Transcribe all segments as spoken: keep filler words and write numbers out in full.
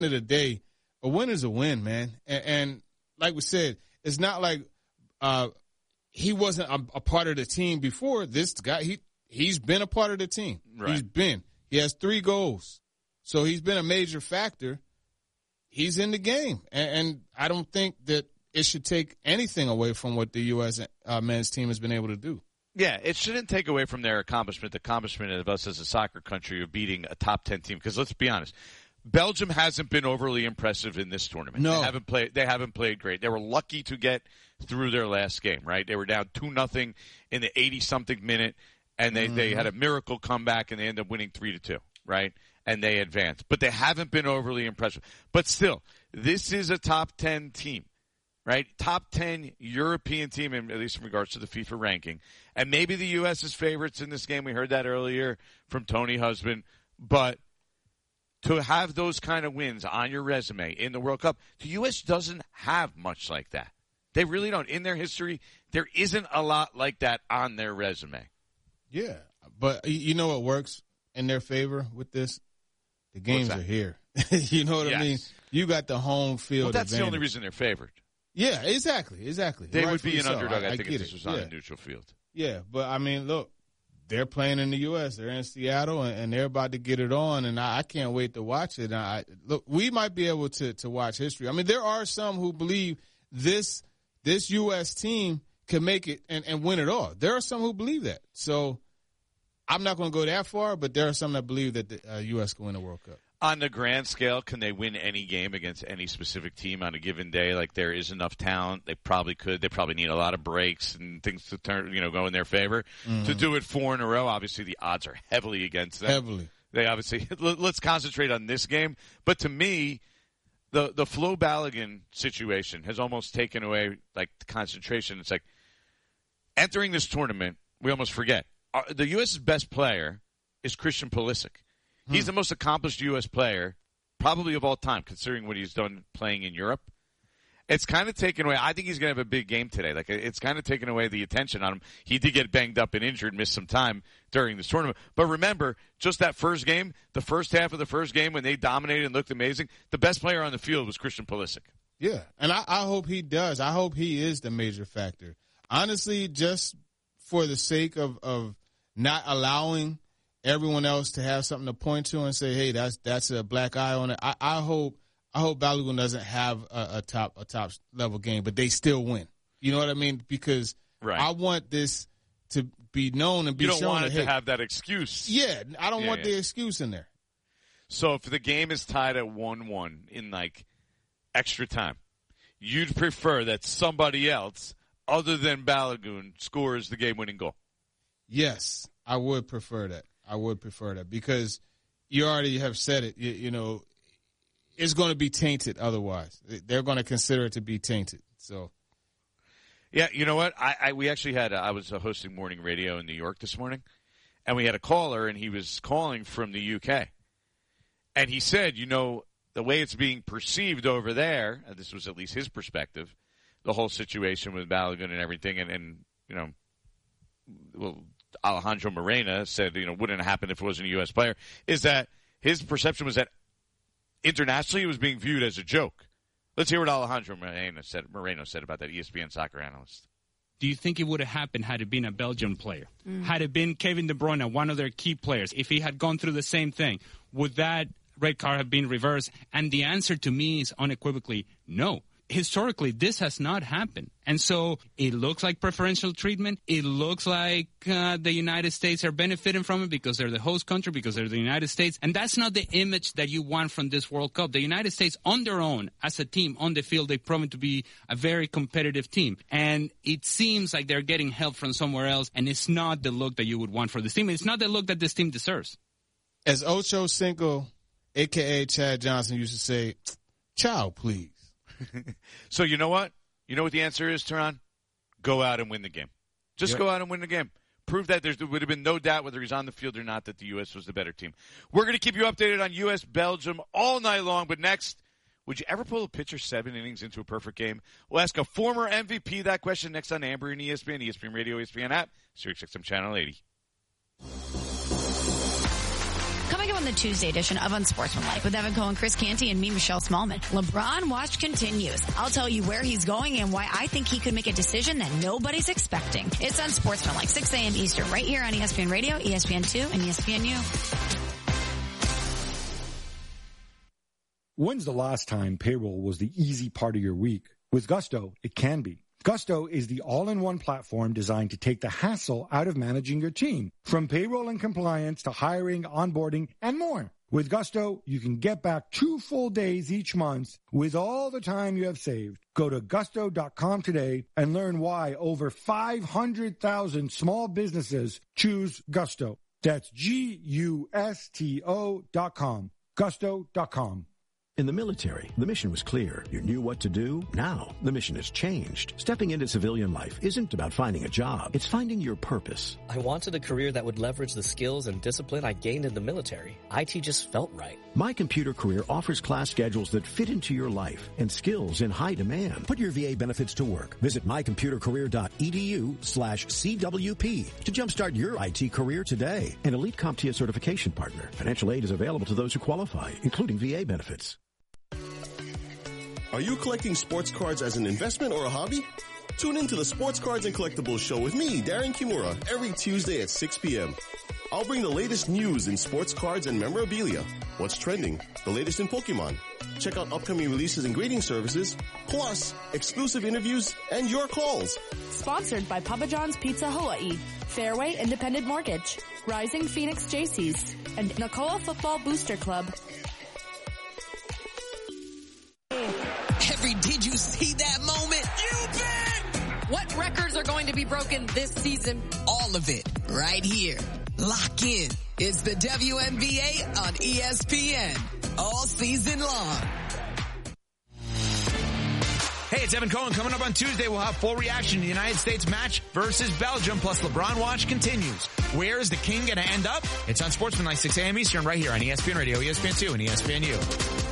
of the day, a win is a win, man. And, and like we said, it's not like uh, he wasn't a, a part of the team before. This guy, he he's been a part of the team. Right. He's been. He has three goals, so he's been a major factor. He's in the game, and, and I don't think that it should take anything away from what the U S uh, men's team has been able to do. Yeah, it shouldn't take away from their accomplishment, the accomplishment of us as a soccer country of beating a top ten team. Because let's be honest, Belgium hasn't been overly impressive in this tournament. No. They haven't played, they haven't played great. They were lucky to get through their last game, right? They were down two nothing in the eighty-something minute, and they, mm-hmm. they had a miracle comeback, and they ended up winning three to two, right? And they advanced. But they haven't been overly impressive. But still, this is a top ten team. Right? Top ten European team, in, at least in regards to the FIFA ranking. And maybe the U S is favorites in this game. We heard that earlier from Tony Husband. But to have those kind of wins on your resume in the World Cup, the U S doesn't have much like that. They really don't. In their history, there isn't a lot like that on their resume. Yeah. But you know what works in their favor with this? The games are here. You know what yes. I mean? You got the home field Well, that's advantage. the only reason they're favored. Yeah, exactly, exactly. They Rightfully would be an so. underdog, I, I, think, I if this it. was on yeah. a neutral field. Yeah, but, I mean, look, they're playing in the U S. They're in Seattle, and, and they're about to get it on, and I, I can't wait to watch it. And I, look, we might be able to, to watch history. I mean, there are some who believe this this U S team can make it and, and win it all. There are some who believe that. So I'm not going to go that far, but there are some that believe that the uh, U S can win the World Cup. On the grand scale, can they win any game against any specific team on a given day? Like, there is enough talent. They probably could. They probably need a lot of breaks and things to turn, you know, go in their favor. Mm-hmm. To do it four in a row, obviously the odds are heavily against them. Heavily. They obviously, let's concentrate on this game. But to me, the, the Flo Balogun situation has almost taken away, like, the concentration. It's like, entering this tournament, we almost forget. The U S's best player is Christian Pulisic. He's the most accomplished U S player, probably of all time, considering what he's done playing in Europe. It's kind of taken away. I think he's going to have a big game today. Like, it's kind of taken away the attention on him. He did get banged up and injured, missed some time during this tournament. But remember, just that first game, the first half of the first game when they dominated and looked amazing, the best player on the field was Christian Pulisic. Yeah, and I, I hope he does. I hope he is the major factor. Honestly, just for the sake of, of not allowing everyone else to have something to point to and say, "Hey, that's that's a black eye on it." I, I hope I hope Balogun doesn't have a, a top a top level game, but they still win. You know what I mean? Because right. I want this to be known and be shown. You don't want that, it to hey, have that excuse. Yeah, I don't yeah, want yeah. the excuse in there. So if the game is tied at one one in like extra time, you'd prefer that somebody else other than Balogun scores the game-winning goal? Yes, I would prefer that. I would prefer that because you already have said it. You, you know, it's going to be tainted otherwise. They're going to consider it to be tainted. So, yeah, you know what? I, I we actually had. A, I was hosting morning radio in New York this morning, and we had a caller, and he was calling from the U K, and he said, you know, the way it's being perceived over there, and this was at least his perspective, the whole situation with Balogun and everything, and, and you know, well. Alejandro Morena said, you know, wouldn't happen if it wasn't a U S player, is that his perception was that internationally it was being viewed as a joke. Let's hear what Alejandro Moreno said, Moreno said about that, E S P N soccer analyst. Do you think it would have happened had it been a Belgian player? Mm. Had it been Kevin De Bruyne, one of their key players, if he had gone through the same thing, would that red card have been reversed? And the answer to me is unequivocally no. Historically, this has not happened. And so it looks like preferential treatment. It looks like uh, the United States are benefiting from it because they're the host country, because they're the United States. And that's not the image that you want from this World Cup. The United States, on their own, as a team, on the field, they've proven to be a very competitive team. And it seems like they're getting help from somewhere else, and it's not the look that you would want for this team. It's not the look that this team deserves. As Ocho Cinco, a k a. Chad Johnson, used to say, "Ciao, please." So you know what? You know what the answer is, Tehran? Go out and win the game. Just yep. go out and win the game. Prove that there would have been no doubt whether he's on the field or not that the U S was the better team. We're going to keep you updated on U S Belgium all night long, but next, would you ever pull a pitcher seven innings into a perfect game? We'll ask a former M V P that question next on Amber and E S P N, E S P N Radio, E S P N app, Sirius X M Channel eighty. Coming up on the Tuesday edition of Unsportsmanlike with Evan Cohen, Chris Canty, and me, Michelle Smallman. LeBron watch continues. I'll tell you where he's going and why I think he could make a decision that nobody's expecting. It's Unsportsmanlike, six a.m. Eastern, right here on E S P N Radio, E S P N two, and E S P N U. When's the last time payroll was the easy part of your week? With Gusto, it can be. Gusto is the all-in-one platform designed to take the hassle out of managing your team, from payroll and compliance to hiring, onboarding, and more. With Gusto, you can get back two full days each month with all the time you have saved. Go to gusto dot com today and learn why over five hundred thousand small businesses choose Gusto. That's G U S T O dot com. gusto dot com. In the military, the mission was clear. You knew what to do. Now, the mission has changed. Stepping into civilian life isn't about finding a job. It's finding your purpose. I wanted a career that would leverage the skills and discipline I gained in the military. I T just felt right. My Computer Career offers class schedules that fit into your life and skills in high demand. Put your V A benefits to work. Visit my computer career dot e d u slash C W P to jumpstart your I T career today. An Elite CompTIA certification partner. Financial aid is available to those who qualify, including V A benefits. Are you collecting sports cards as an investment or a hobby? Tune in to the Sports Cards and Collectibles Show with me, Darren Kimura, every Tuesday at six p.m. I'll bring the latest news in sports cards and memorabilia, what's trending, the latest in Pokemon. Check out upcoming releases and grading services, plus exclusive interviews and your calls. Sponsored by Papa John's Pizza Hawaii, Fairway Independent Mortgage, Rising Phoenix Jaycees, and Nakoa Football Booster Club. Henry, did you see that moment? You bet! What records are going to be broken this season? All of it, right here. Lock in. It's the W N B A on E S P N. All season long. Hey, it's Evan Cohen. Coming up on Tuesday, we'll have full reaction to the United States match versus Belgium, plus LeBron Watch continues. Where is the king going to end up? It's on Sportsmanlike, six a.m. Eastern, right here on E S P N Radio, E S P N two, and E S P N U.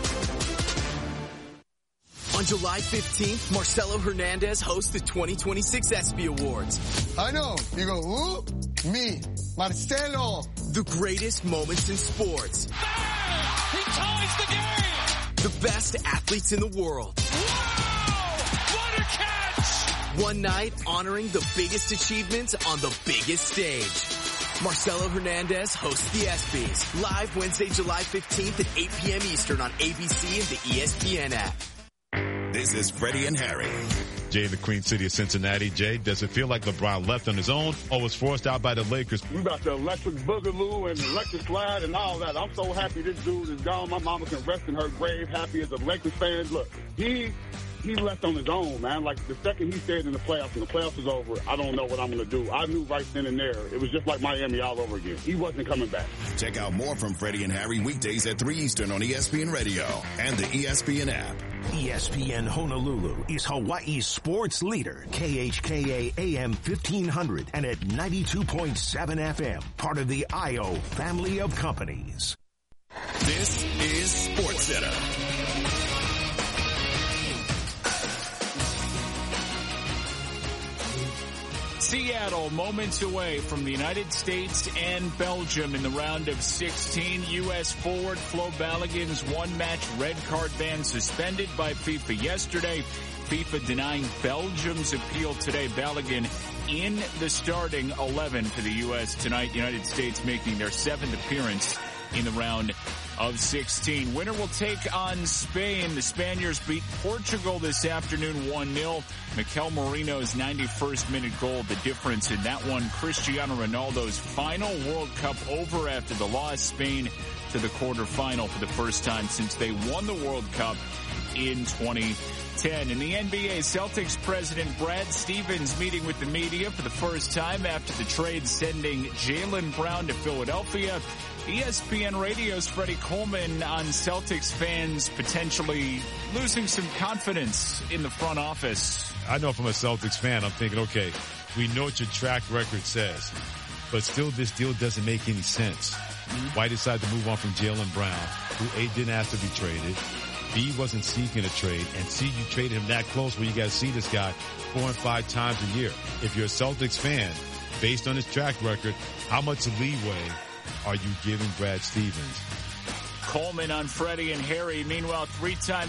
On July fifteenth, Marcelo Hernandez hosts the twenty twenty-six ESPY Awards. I know. You go, who? Me, Marcelo. The greatest moments in sports. Bang! He ties the game! The best athletes in the world. Wow! What a catch! One night honoring the biggest achievements on the biggest stage. Marcelo Hernandez hosts the ESPYs. Live Wednesday, July fifteenth at eight p.m. Eastern on A B C and the E S P N app. This is Freddie and Harry. Jay in the Queen City of Cincinnati. Jay, does it feel like LeBron left on his own or was forced out by the Lakers? We got the electric boogaloo and electric slide and all that. I'm so happy this dude is gone. My mama can rest in her grave, happy as a Lakers fan. Look, he he left on his own, man. Like, the second he stayed in the playoffs and the playoffs was over, I don't know what I'm going to do. I knew right then and there. It was just like Miami all over again. He wasn't coming back. Check out more from Freddie and Harry weekdays at three Eastern on E S P N Radio and the E S P N app. E S P N Honolulu is Hawaii's sports leader. K H K A A M fifteen hundred and at ninety-two point seven F M. Part of the I O family of companies. This is Sports Center. Seattle, moments away from the United States and Belgium in the round of sixteen. U S forward Flo Balogun's one-match red card ban suspended by FIFA yesterday. FIFA denying Belgium's appeal today. Balogun in the starting eleven for the U S tonight. United States making their seventh appearance in the round of sixteen. Winner will take on Spain. The Spaniards beat Portugal this afternoon one nil. Mikel Merino's ninety-first minute goal, the difference in that one. Cristiano Ronaldo's final World Cup over after the loss. Spain to the quarterfinal for the first time since they won the World Cup in twenty ten. In the N B A, Celtics president Brad Stevens meeting with the media for the first time after the trade sending Jaylen Brown to Philadelphia. E S P N Radio's Freddie Coleman on Celtics fans potentially losing some confidence in the front office. I know from a Celtics fan, I'm thinking, okay, we know what your track record says, but still this deal doesn't make any sense. Mm-hmm. Why decide to move on from Jaylen Brown, who A, didn't ask to be traded, B, wasn't seeking a trade, and C, you traded him that close where you got to see this guy four and five times a year. If you're a Celtics fan, based on his track record, how much leeway are you giving Brad Stevens? Coleman on Freddie and Harry. Meanwhile, three-time